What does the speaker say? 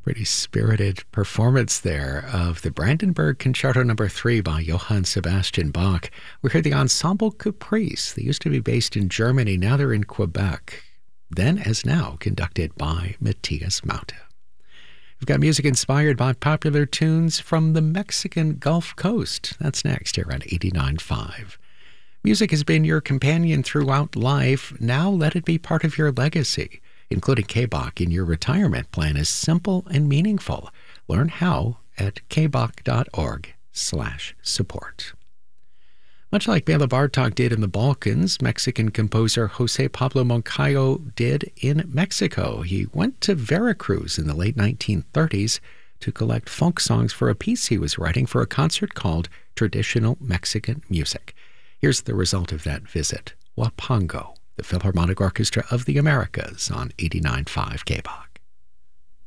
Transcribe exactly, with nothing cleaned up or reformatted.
Pretty spirited performance there of the Brandenburg Concerto Number Three by Johann Sebastian Bach. We heard the Ensemble Caprice. They used to be based in Germany. Now they're in Quebec. Then as now, conducted by Matthias Maute. We've got music inspired by popular tunes from the Mexican Gulf Coast. That's next here on eighty-nine point five. Music has been your companion throughout life. Now let it be part of your legacy. Including K B O C in your retirement plan is simple and meaningful. Learn how at k b o c dot org slash support. Much like Bela Bartok did in the Balkans, Mexican composer Jose Pablo Moncayo did in Mexico. He went to Veracruz in the late nineteen thirties to collect folk songs for a piece he was writing for a concert called Traditional Mexican Music. Here's the result of that visit, Huapango, the Philharmonic Orchestra of the Americas on eighty-nine point five K B O C.